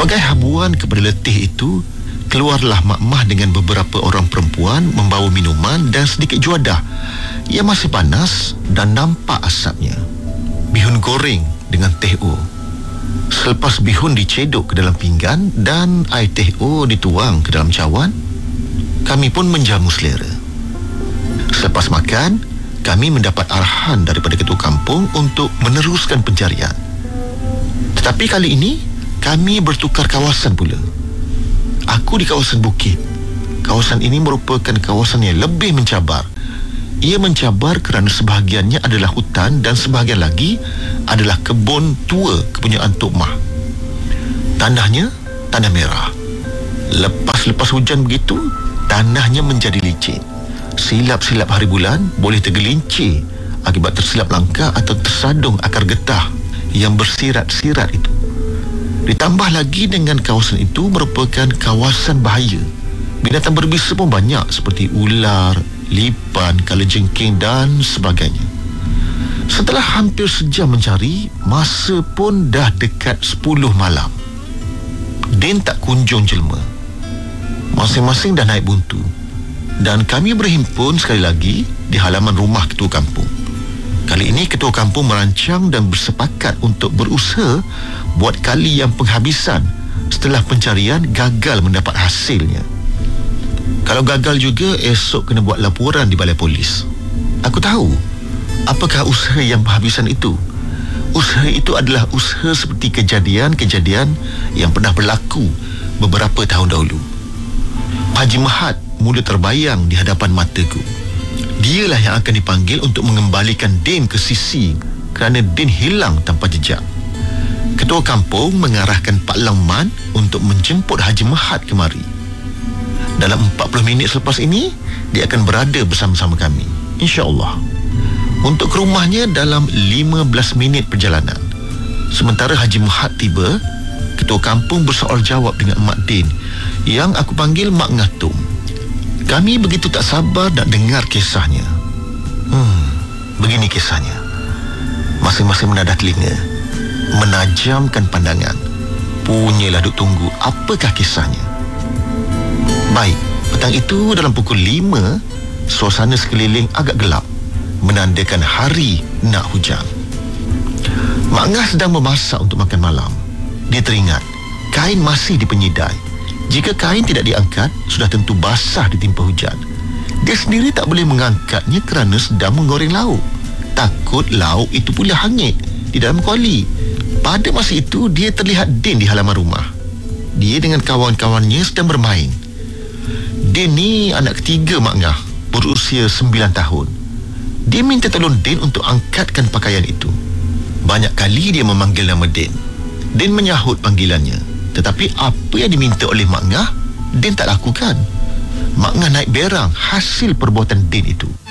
Sebagai habuan kepada letih itu, keluarlah Mak Mah dengan beberapa orang perempuan membawa minuman dan sedikit juadah yang masih panas dan nampak asapnya. Bihun goreng dengan teh O. Selepas bihun dicedok ke dalam pinggan dan air teh O dituang ke dalam cawan, kami pun menjamu selera. Selepas makan, kami mendapat arahan daripada ketua kampung untuk meneruskan pencarian. Tetapi kali ini, kami bertukar kawasan pula. Aku di kawasan bukit. Kawasan ini merupakan kawasan yang lebih mencabar. Ia mencabar kerana sebahagiannya adalah hutan dan sebahagian lagi adalah kebun tua kepunyaan Tok Mah. Tanahnya, tanah merah. Lepas hujan begitu, tanahnya menjadi licin. Silap-silap hari bulan boleh tergelincir akibat tersilap langkah atau tersadung akar getah yang bersirat-sirat itu. Ditambah lagi dengan kawasan itu merupakan kawasan bahaya. Binatang berbisa pun banyak seperti ular, lipan, kalajengking dan sebagainya. Setelah hampir sejam mencari, masa pun dah dekat 10 malam. Din tak kunjung jelma. Masing-masing dah naik buntu. Dan kami berhimpun sekali lagi di halaman rumah ketua kampung. Kali ini ketua kampung merancang dan bersepakat untuk berusaha buat kali yang penghabisan setelah pencarian gagal mendapat hasilnya. Kalau gagal juga, esok kena buat laporan di balai polis. Aku tahu apakah usaha yang penghabisan itu. Usaha itu adalah usaha seperti kejadian-kejadian yang pernah berlaku beberapa tahun dahulu. Haji Mahat mula terbayang di hadapan mataku. Dialah yang akan dipanggil untuk mengembalikan Din ke sisi kerana Din hilang tanpa jejak. Ketua kampung mengarahkan Pak Langman untuk menjemput Haji Mahat kemari. Dalam 40 minit selepas ini, dia akan berada bersama-sama kami, insya-Allah. Untuk ke rumahnya dalam 15 minit perjalanan. Sementara Haji Mahat tiba, ketua kampung bersoal jawab dengan Mak Din yang aku panggil Mak Ngatum. Kami begitu tak sabar nak dengar kisahnya. Begini kisahnya. Masing-masing menadah telinga, menajamkan pandangan. Punyalah duk tunggu apakah kisahnya. Baik, petang itu dalam pukul 5, suasana sekeliling agak gelap, menandakan hari nak hujan. Mak Ngah sedang memasak untuk makan malam. Dia teringat kain masih dipenyidai. Jika kain tidak diangkat, sudah tentu basah ditimpa hujan. Dia sendiri tak boleh mengangkatnya kerana sedang menggoreng lauk. Takut lauk itu pula hangit di dalam kuali. Pada masa itu, dia terlihat Din di halaman rumah. Dia dengan kawan-kawannya sedang bermain. Din ni anak ketiga Mak Ngah, berusia 9 tahun. Dia minta tolong Din untuk angkatkan pakaian itu. Banyak kali dia memanggil nama Din. Din menyahut panggilannya. Tetapi apa yang diminta oleh Mak Ngah, Din tak lakukan. Mak Ngah naik berang hasil perbuatan Din itu.